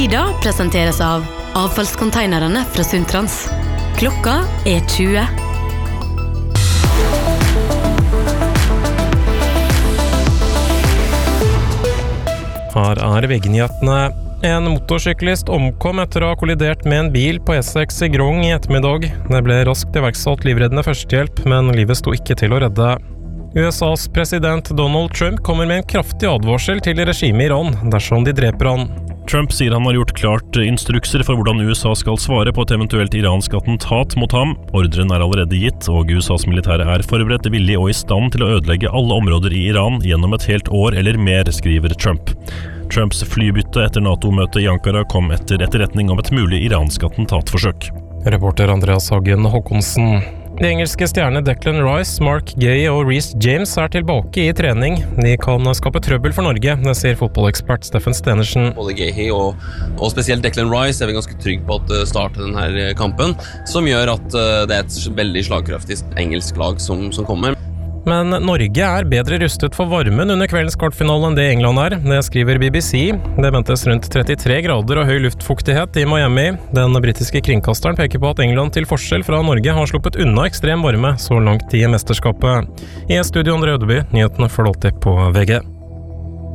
Tida presenteres av avfallskonteinerne fra Sundtrans. Klokka 20. Her VG-nyhetene. En motorsyklist omkom etter å ha kollidert med en bil på E6 i Grong i ettermiddag. Det ble raskt iverksatt livreddende førstehjelp, men livet sto ikke til å redde. USAs president Donald Trump kommer med en kraftig advarsel til regimet i Iran dersom de dreper han. Trump sier han har gjort klart instrukser for hvordan USA skal svare på et eventuelt iransk attentat mot ham. Ordren er allerede gitt, og USAs militære er forberedt, villig og i stand til å ødelegge alle områder i Iran gjennom et helt år eller mer, skriver Trump. Trumps flybytte etter NATO-møtet i Ankara kom etter etterretning om et mulig iransk attentatforsøk. Reporter Andreas Hagen Håkonsen. De engelske stjerne Declan Rice, Mark Gay og Reece James er tilbake i trening. De kan skape trøbbel for Norge, det sier fotballekspert Steffen Stenersen. Både Gay og spesielt Declan Rice er vi ganske trygg på at starter denne kampen, som gjør at det er et veldig slagkraftig engelsk lag som kommer. Men Norge er bedre rustet for varmen under kveldens kvartfinale enn det England er. Det skriver BBC. Det ventes rundt 33 grader og høy luftfuktighet i Miami. Den britiske kringkasteren peker på at England til forskjell fra Norge har sluppet unna ekstrem varme så langt i mesterskapet. I studio André Ødeby, nyhetene får du alltid på VG.